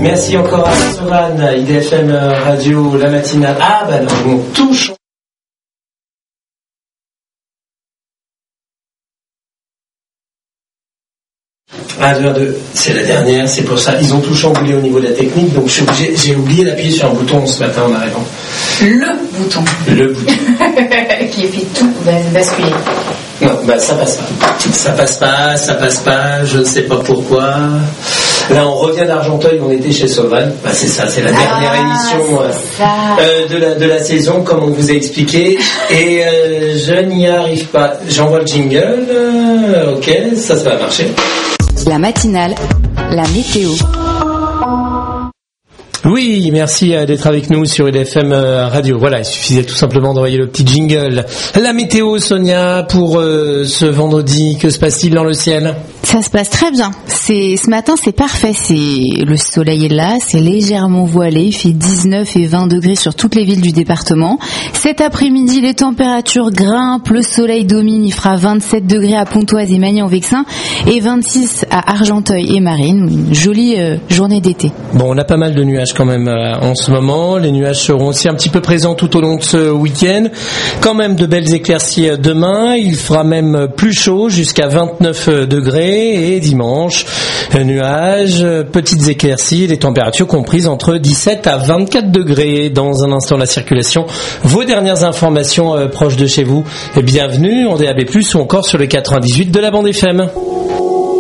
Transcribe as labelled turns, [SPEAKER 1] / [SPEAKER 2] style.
[SPEAKER 1] Merci encore à Soran, IDFM Radio, la matinale. Ah bah non, on touche. Ah, c'est la dernière, c'est pour ça. Ils ont tout chamboulé au niveau de la technique, donc j'ai oublié d'appuyer sur un bouton ce matin en arrivant.
[SPEAKER 2] Le bouton. Qui fait tout basculer.
[SPEAKER 1] Non, bah ça passe pas. Ça passe pas, je ne sais pas pourquoi. Là, on revient d'Argenteuil, on était chez Sauval. Bah c'est ça, c'est la dernière émission de la saison, comme on vous a expliqué. Et je n'y arrive pas. J'envoie le jingle. Ok, ça va marcher.
[SPEAKER 3] La matinale, la météo.
[SPEAKER 1] Oui, merci d'être avec nous sur IDFM Radio. Voilà, il suffisait tout simplement d'envoyer le petit jingle. La météo, Sonia, pour ce vendredi, que se passe-t-il dans le ciel ?
[SPEAKER 3] Ça se passe très bien. Ce matin, c'est parfait. Le soleil est là, c'est légèrement voilé. Il fait 19 et 20 degrés sur toutes les villes du département. Cet après-midi, les températures grimpent. Le soleil domine. Il fera 27 degrés à Pontoise et Magny-en-Vexin et 26 à Argenteuil et Marines. Une jolie journée d'été.
[SPEAKER 1] Bon, on a pas mal de nuages quand même en ce moment. Les nuages seront aussi un petit peu présents tout au long de ce week-end. Quand même de belles éclaircies demain. Il fera même plus chaud jusqu'à 29 degrés. Et dimanche, nuages, petites éclaircies, les températures comprises entre 17 à 24 degrés. Dans un instant, la circulation. Vos dernières informations proches de chez vous. Et bienvenue en DAB+, ou encore sur le 98 de la bande FM.